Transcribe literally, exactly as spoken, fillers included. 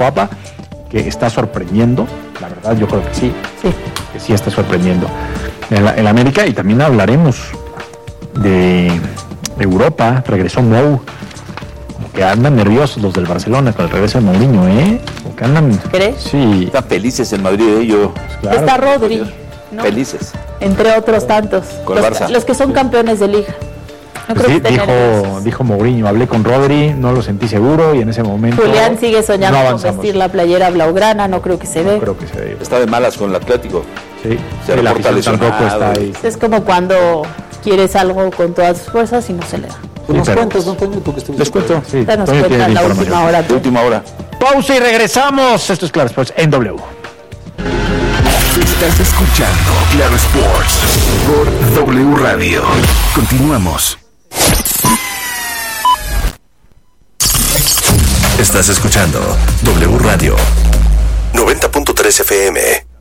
Coapa, que está sorprendiendo, la verdad yo creo que sí, sí, que sí está sorprendiendo en, la, en la América. Y también hablaremos de Europa. Regresó Mou, que andan nerviosos los del Barcelona con el regreso de Mourinho, ¿eh? Porque andan... ¿Crees? Sí. Están felices en Madrid ellos. Claro. Está Rodri, ¿no? Felices. Entre otros tantos. Con los, Barça. los que son campeones de liga. No Pues creo di, que dijo, dijo Mourinho, hablé con Rodri, no lo sentí seguro y en ese momento... Julián sigue soñando no con vestir la playera blaugrana, no creo que se no ve. creo que se ve. Está de malas con el Atlético. Sí, se sí, la reporta afición tampoco está ahí. Es como cuando quieres algo con todas tus fuerzas y no se le da. Pues nos pero- cuentas, ¿no, Toño? Tú que estuviste- Les cuento. Sí, Danos Toño cuenta tiene en la información. última hora. De última hora. Pausa y regresamos. Esto es Claro Sports en W. Estás escuchando Claro Sports por W Radio. Continuamos. Estás escuchando W Radio noventa punto tres F M.